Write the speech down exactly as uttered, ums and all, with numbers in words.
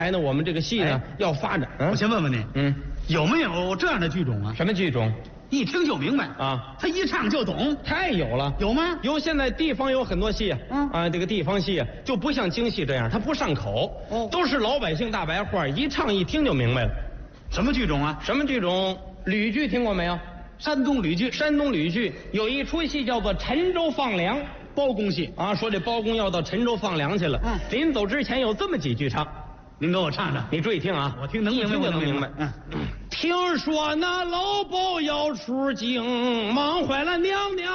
来呢，我们这个戏呢、 哎要发展。 我先问问你， 嗯， 有没有这样的剧种啊？ 什么剧种？ 一听就明白啊， 他一唱就懂， 太有了， 有吗？ 有，现在地方有很多戏啊， 嗯啊，这个地方戏啊，就不像京戏这样，它不上口， 哦都是老百姓大白话，一唱一听就明白了。 什么剧种啊？ 什么剧种？吕剧听过没有？ 山东吕剧， 山东吕剧有一出戏叫做《陈州放粮》 包公戏。 啊，说这包公要到陈州放粮去了， 嗯临走之前有这么几句唱， 您给我唱唱。 你注意听啊， 我听能明白一听就我能能明白。 嗯， 听说那老包要出京，忙坏了娘娘。